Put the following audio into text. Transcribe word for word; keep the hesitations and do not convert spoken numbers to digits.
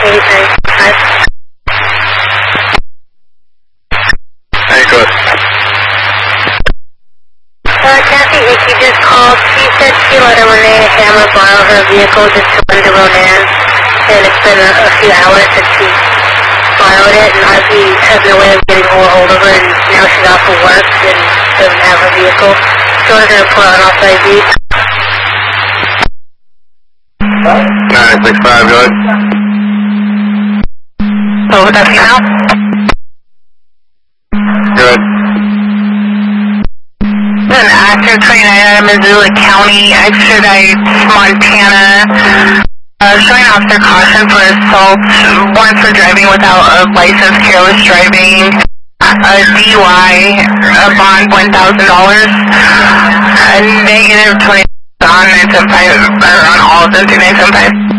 eighty-three five. Hey, good. Uh, Kathy Hickey just called. She said she let her Renee Hammer borrow her vehicle just to run to Ronan, and it's been a, a few hours since she borrowed it, and R P has no way of getting a hold of her, and now she's off of work and doesn't have her vehicle. So we're going to pull out off I D. nine six five, good. Oh, with that female? Good. An actor twenty-nine out of Missoula County, extradite Montana, uh, showing officer caution for assault, warrant for driving without a license, careless driving, a D U I, a bond one thousand dollars, a negative twenty on nine seven five, or on all of them, two nine seven five.